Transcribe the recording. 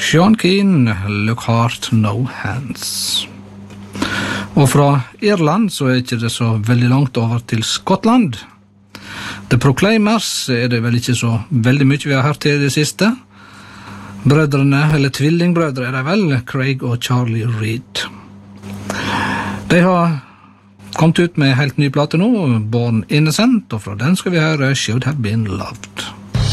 Sean Keane, Look Heart, No Hands. Og fra Irland så ikke det så veldig langt over til Skottland. The Proclaimers det vel ikke så veldig mye vi har hørt til det siste. Brødrene, eller tvillingbrødre det vel, Craig og Charlie Reid. De har kommet ut med helt ny plate nå, Born Innocent, og fra den skal vi høre Should Have Been Loved.